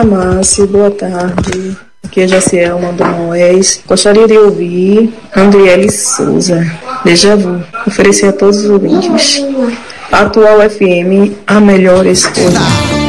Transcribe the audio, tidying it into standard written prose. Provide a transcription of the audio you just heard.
Márcio, boa tarde. Aqui é Jacielma do Moés. Gostaria de ouvir Andriele Souza, Déjà Vu. Oferecer a todos os ouvintes. Atual FM, a melhor escolha.